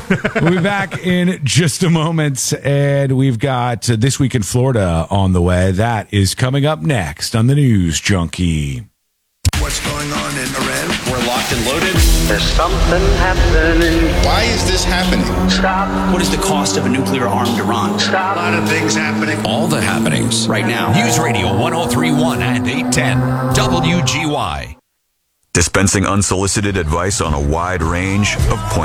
We'll be back in just a moment, and we've got This Week in Florida on the way. That is coming up next on the News Junkie. What's going on in Iran? We're locked and loaded. There's something happening. Why is this happening? Stop. What is the cost of a nuclear-armed Iran? Stop. A lot of things happening. All the happenings Right now. News Radio 103.1 and 810 WGY. Dispensing unsolicited advice on a wide range of points.